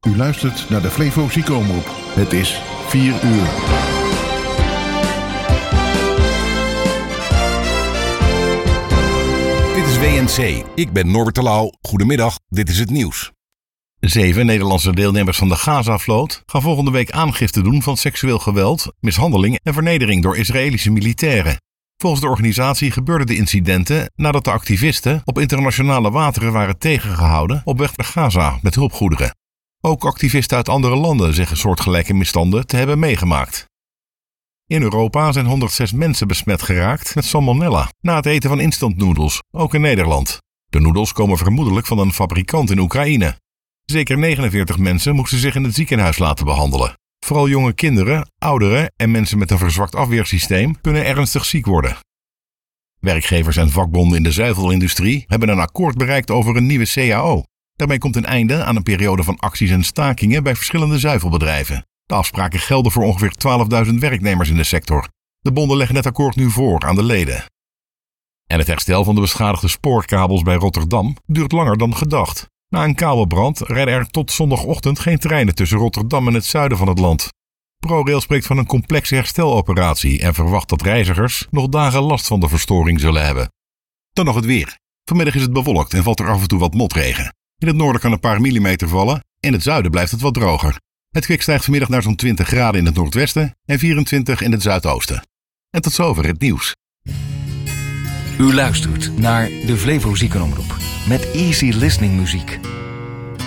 U luistert naar de Flevo Ziekenomroep. Het is 4 uur. Dit is WNC. Ik ben Norbert Terlouw. Goedemiddag, dit is het nieuws. 7 Nederlandse deelnemers van de Gaza-vloot gaan volgende week aangifte doen van seksueel geweld, mishandeling en vernedering door Israëlische militairen. Volgens de organisatie gebeurden de incidenten nadat de activisten op internationale wateren waren tegengehouden op weg naar Gaza met hulpgoederen. Ook activisten uit andere landen zeggen soortgelijke misstanden te hebben meegemaakt. In Europa zijn 106 mensen besmet geraakt met salmonella na het eten van instantnoedels, ook in Nederland. De noedels komen vermoedelijk van een fabrikant in Oekraïne. Zeker 49 mensen moesten zich in het ziekenhuis laten behandelen. Vooral jonge kinderen, ouderen en mensen met een verzwakt afweersysteem kunnen ernstig ziek worden. Werkgevers en vakbonden in de zuivelindustrie hebben een akkoord bereikt over een nieuwe CAO. Daarmee komt een einde aan een periode van acties en stakingen bij verschillende zuivelbedrijven. De afspraken gelden voor ongeveer 12.000 werknemers in de sector. De bonden leggen het akkoord nu voor aan de leden. En het herstel van de beschadigde spoorkabels bij Rotterdam duurt langer dan gedacht. Na een kabelbrand rijden er tot zondagochtend geen treinen tussen Rotterdam en het zuiden van het land. ProRail spreekt van een complexe hersteloperatie en verwacht dat reizigers nog dagen last van de verstoring zullen hebben. Dan nog het weer. Vanmiddag is het bewolkt en valt er af en toe wat motregen. In het noorden kan een paar millimeter vallen, in het zuiden blijft het wat droger. Het kwik stijgt vanmiddag naar zo'n 20 graden in het noordwesten en 24 in het zuidoosten. En tot zover het nieuws. U luistert naar de Flevo Ziekenomroep met easy listening muziek.